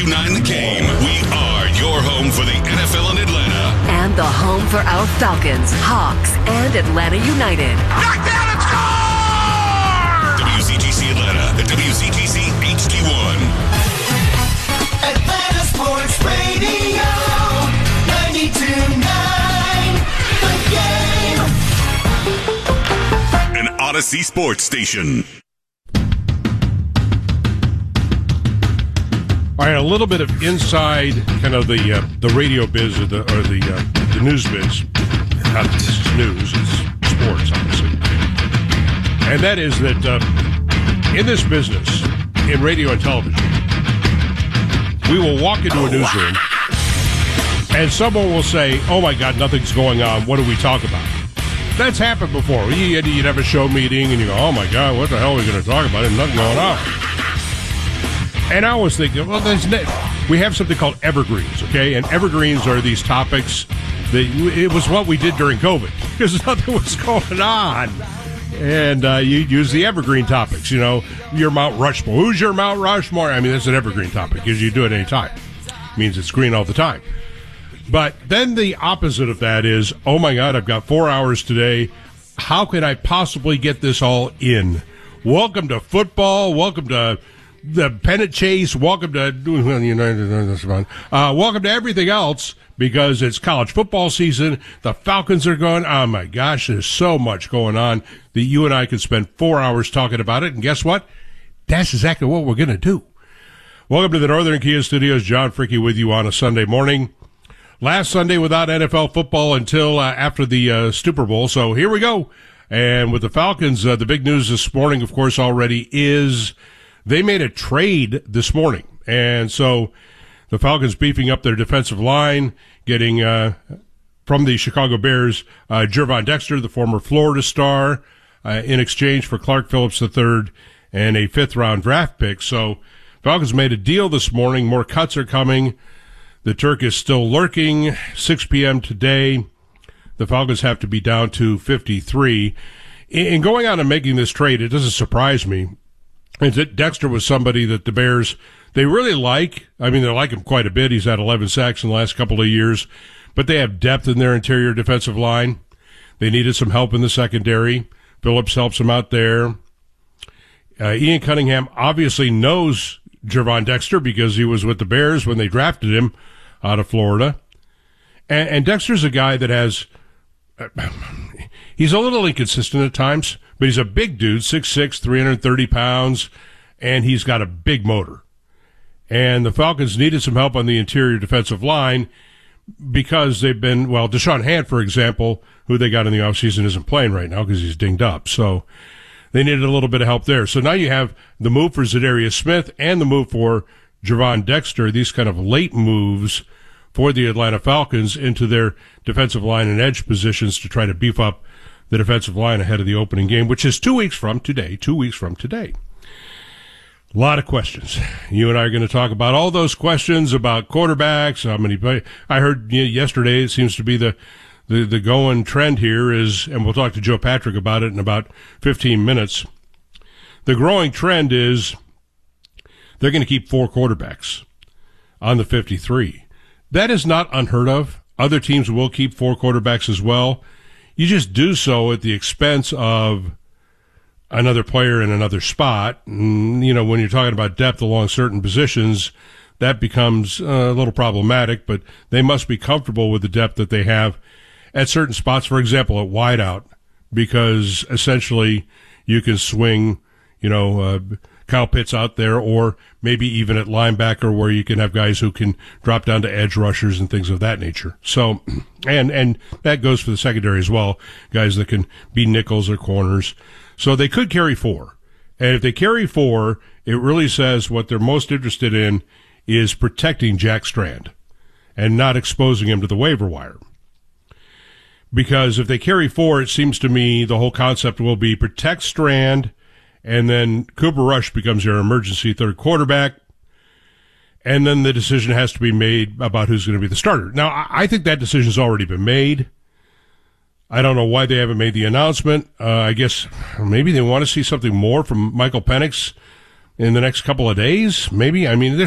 92.9 The Game. We are your home for the NFL in Atlanta. And the home for our Falcons, Hawks, and Atlanta United. Knockdown and score! WCGC Atlanta, the WCGC HD1. Atlanta Sports Radio, 92.9 The Game. An Odyssey Sports Station. All right, a little bit of inside kind of the radio biz or the news biz. Not that this is news, it's sports, obviously. And that is that in this business, in radio and television, we will walk into a newsroom and someone will say, oh my God, nothing's going on. What do we talk about? That's happened before. You'd have a show meeting and you go, oh my God, what the hell are we going to talk about? There's nothing going on. And I was thinking, well, we have something called evergreens, okay? And evergreens are these topics that it was what we did during COVID because nothing was going on. And you use the evergreen topics, you know, your Mount Rushmore. Who's your Mount Rushmore? I mean, that's an evergreen topic because you do it any time. It means it's green all the time. But then the opposite of that is, oh my God, I've got 4 hours today. How can I possibly get this all in? Welcome to football. Welcome to the pennant chase. Welcome to welcome to everything else because it's college football season. The Falcons are going. Oh my gosh, there's so much going on that you and I could spend 4 hours talking about it. And guess what? That's exactly what we're going to do. Welcome to the Northern Kia Studios. John Fricke with you on a Sunday morning. Last Sunday without NFL football until after the Super Bowl. So here we go. And with the Falcons, the big news this morning, of course, already is they made a trade this morning. And so the Falcons beefing up their defensive line, getting from the Chicago Bears, Gervon Dexter, the former Florida star, in exchange for Clark Phillips III and a fifth-round draft pick. So Falcons made a deal this morning. More cuts are coming. The Turk is still lurking. 6 p.m. today. The Falcons have to be down to 53. In going on and making this trade, it doesn't surprise me. Dexter was somebody that the Bears, they really like. I mean, they like him quite a bit. He's had 11 sacks in the last couple of years, but they have depth in their interior defensive line. They needed some help in the secondary. Phillips helps them out there. Ian Cunningham obviously knows Gervon Dexter because he was with the Bears when they drafted him out of Florida. And Dexter's a guy that has, he's a little inconsistent at times, but he's a big dude, 6'6", 330 pounds, and he's got a big motor. And the Falcons needed some help on the interior defensive line because they've been, well, Deshaun Hand, for example, who they got in the offseason, isn't playing right now because he's dinged up. So they needed a little bit of help there. So now you have the move for Zadarius Smith and the move for Gervon Dexter, these kind of late moves for the Atlanta Falcons into their defensive line and edge positions to try to beef up the defensive line ahead of the opening game, which is 2 weeks from today. A lot of questions. You and I are going to talk about all those questions about quarterbacks, how many play. I heard yesterday it seems to be the going trend here is, and we'll talk to Joe Patrick about it in about 15 minutes. The growing trend is they're going to keep 4 quarterbacks on the 53. That is not unheard of. Other teams will keep 4 quarterbacks as well. You just do so at the expense of another player in another spot. And, you know, when you're talking about depth along certain positions, that becomes a little problematic, but they must be comfortable with the depth that they have at certain spots, for example, at wideout, because essentially you can swing, you know, Kyle Pitts out there, or maybe even at linebacker where you can have guys who can drop down to edge rushers and things of that nature. So, and that goes for the secondary as well, guys that can be nickels or corners. So they could carry 4. And if they carry 4, it really says what they're most interested in is protecting Jack Strand and not exposing him to the waiver wire. Because if they carry 4, it seems to me the whole concept will be protect Strand, and then Cooper Rush becomes your emergency third quarterback, and then the decision has to be made about who's going to be the starter. Now, I think that decision's already been made. I don't know why they haven't made the announcement. I guess maybe they want to see something more from Michael Penix in the next couple of days. Maybe. I mean, there's